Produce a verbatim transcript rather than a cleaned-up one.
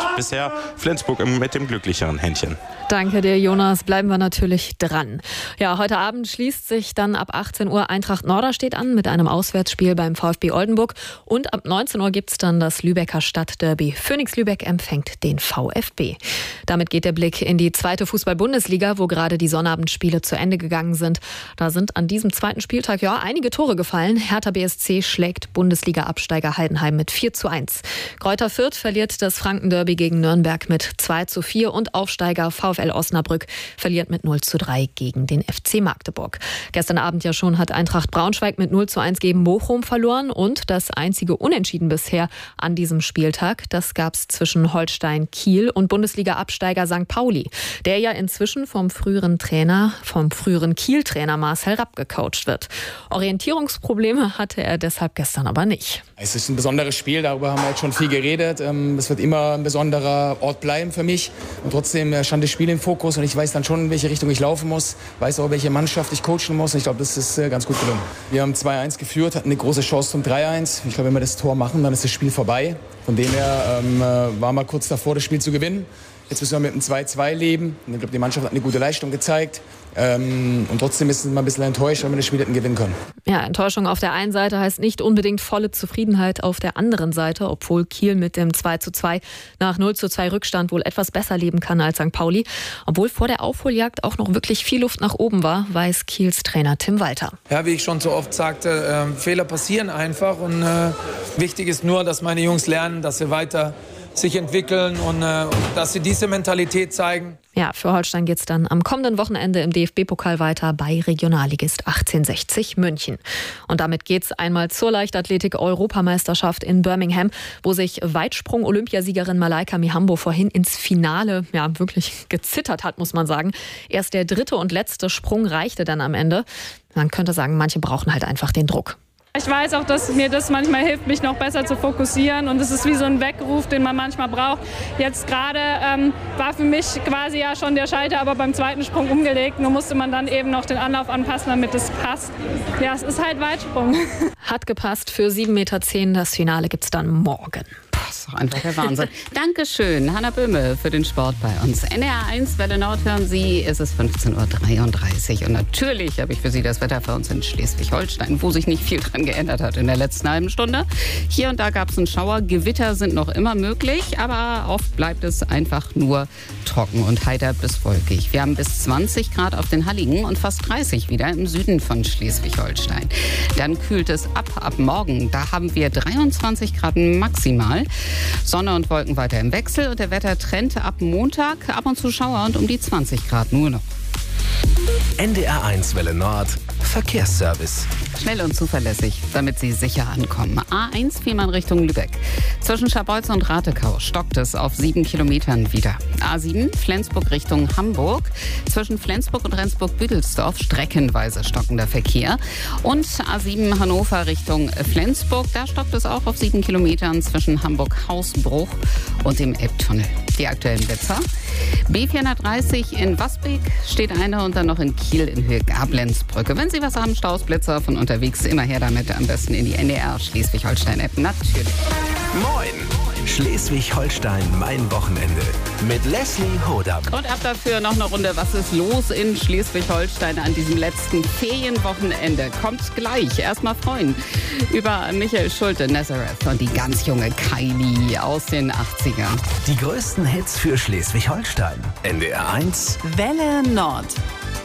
bisher Flensburg mit dem glücklicheren Händchen. Danke dir, Jonas. Bleiben wir natürlich dran. Ja, heute Abend schließt sich dann ab achtzehn Uhr Eintracht Norderstedt an mit einem Auswärtsspiel beim VfB Oldenburg. Und ab neunzehn Uhr gibt es dann das Lübecker Stadtderby. Phoenix Lübeck empfängt den VfB. Damit geht der Blick in die zweite Fußball-Bundesliga, wo gerade die Sonnabendspiele zu Ende gegangen sind. Da sind an diesem zweiten Spieltag ja einige Tore gefallen. Hertha B S C schlägt Bundesliga-Absteiger Heidenheim mit vier zu eins. Greuther Fürth verliert das Franken-Derby gegen Nürnberg mit zwei zu vier und Aufsteiger VfL Osnabrück verliert mit null zu drei gegen den F C Magdeburg. Gestern Abend ja schon hat Eintracht Braunschweig mit null zu eins gegen Bochum verloren und das einzige Unentschieden bisher an diesem Spieltag, das gab es zwischen Holstein Kiel und Bundesliga-Absteiger Sankt Pauli, der ja inzwischen vom früheren Trainer, vom früheren Kiel-Trainer Marcel Rapp gecoacht wird. Orientierungsprobleme hatte er deshalb gestern aber nicht. Es ist ein besonderes Spiel, darüber haben wir jetzt schon viel geredet. Es wird immer ein besonderer Ort bleiben für mich und trotzdem stand das Spiel im Fokus und ich weiß dann schon, in welche Richtung ich laufen muss, weiß auch, welche Mannschaft ich coachen muss und ich glaube, das ist ganz gut gelungen. Wir haben zwei eins geführt, hatten eine große Chance zum drei eins. Ich glaube, wenn wir das Tor machen, dann ist das Spiel vorbei. Von dem her ähm, waren wir kurz davor, das Spiel zu gewinnen. Jetzt müssen wir mit einem zwei zwei leben. Ich glaube, die Mannschaft hat eine gute Leistung gezeigt. Ähm, und trotzdem ist es mal ein bisschen enttäuscht, weil wir das Spiel hätten gewinnen können. Ja, Enttäuschung auf der einen Seite heißt nicht unbedingt volle Zufriedenheit auf der anderen Seite, obwohl Kiel mit dem zwei zu zwei nach null zu zwei Rückstand wohl etwas besser leben kann als Sankt Pauli. Obwohl vor der Aufholjagd auch noch wirklich viel Luft nach oben war, weiß Kiels Trainer Tim Walter. Ja, wie ich schon so oft sagte, äh, Fehler passieren einfach und äh, wichtig ist nur, dass meine Jungs lernen, dass sie weiter sich entwickeln und äh, dass sie diese Mentalität zeigen. Ja, für Holstein geht es dann am kommenden Wochenende im D F B-Pokal weiter bei Regionalligist achtzehnhundertsechzig München. Und damit geht es einmal zur Leichtathletik-Europameisterschaft in Birmingham, wo sich Weitsprung-Olympiasiegerin Malaika Mihambo vorhin ins Finale ja wirklich gezittert hat, muss man sagen. Erst der dritte und letzte Sprung reichte dann am Ende. Man könnte sagen, manche brauchen halt einfach den Druck. Ich weiß auch, dass mir das manchmal hilft, mich noch besser zu fokussieren und es ist wie so ein Weckruf, den man manchmal braucht. Jetzt gerade ähm, war für mich quasi ja schon der Schalter, aber beim zweiten Sprung umgelegt. Nur musste man dann eben noch den Anlauf anpassen, damit es passt. Ja, es ist halt Weitsprung. Hat gepasst für sieben Meter zehn. Das Finale gibt's dann morgen. Das ist doch einfach der Wahnsinn. Dankeschön, Hanna Böhme, für den Sport bei uns. N D R eins, Welle Nord hören Sie, es ist fünfzehn Uhr dreiunddreißig. Und natürlich habe ich für Sie das Wetter für uns in Schleswig-Holstein, wo sich nicht viel dran geändert hat in der letzten halben Stunde. Hier und da gab es einen Schauer. Gewitter sind noch immer möglich, aber oft bleibt es einfach nur trocken und heiter bis wolkig. Wir haben bis zwanzig Grad auf den Halligen und fast dreißig wieder im Süden von Schleswig-Holstein. Dann kühlt es ab ab morgen. Da haben wir dreiundzwanzig Grad maximal. Sonne und Wolken weiter im Wechsel und der Wettertrend ab Montag ab und zu Schauer und um die zwanzig Grad nur noch. N D R eins Welle Nord Verkehrsservice. Schnell und zuverlässig, damit Sie sicher ankommen. A eins Fehmarn Richtung Lübeck. Zwischen Scharbeutz und Ratekau stockt es auf sieben Kilometern wieder. A sieben Flensburg Richtung Hamburg. Zwischen Flensburg und Rendsburg-Büdelsdorf streckenweise stockender Verkehr. Und A sieben Hannover Richtung Flensburg. Da stockt es auch auf sieben Kilometern zwischen Hamburg-Hausbruch und dem Elbtunnel. Die aktuellen Blitzer. B vierhundertdreißig in Wasbeck steht einer und dann noch in Kiel in Höhe Gablenzbrücke. Wenn Sie was haben, Staus, Blitzer von unterwegs, immer her damit, am besten in die N D R Schleswig-Holstein-App. Natürlich. Moin! Schleswig-Holstein, mein Wochenende. Mit Leslie Hodab. Und ab dafür noch eine Runde. Was ist los in Schleswig-Holstein an diesem letzten Ferienwochenende? Kommt gleich. Erstmal freuen über Michael Schulte, Nazareth und die ganz junge Kylie aus den achtzigern. Die größten Hits für Schleswig-Holstein. N D R eins Welle Nord.